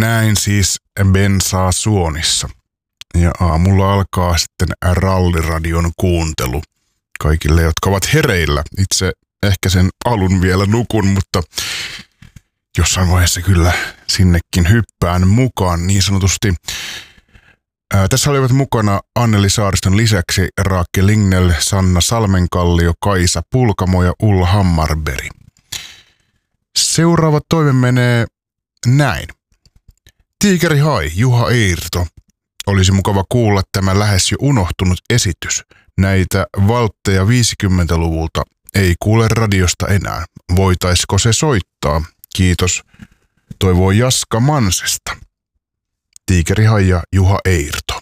Näin siis bensaa suonissa. Ja aamulla alkaa sitten ralliradion kuuntelu kaikille, jotka ovat hereillä. Itse ehkä sen alun vielä nukun, mutta jossain vaiheessa kyllä sinnekin hyppään mukaan niin sanotusti. Tässä olivat mukana Anneli Saariston lisäksi Raake Lignell, Sanna Salmenkallio, Kaisa Pulkamo ja Ulla Hammarberg. Seuraava toive menee näin. Tiikeri Hai, Juha Eirto. Olisi mukava kuulla tämä lähes jo unohtunut esitys. Näitä valtteja 50-luvulta ei kuule radiosta enää. Voitaisiko se soittaa? Kiitos. Toivoo Jaska Mansesta. Tiikeri Hai ja Juha Eirto.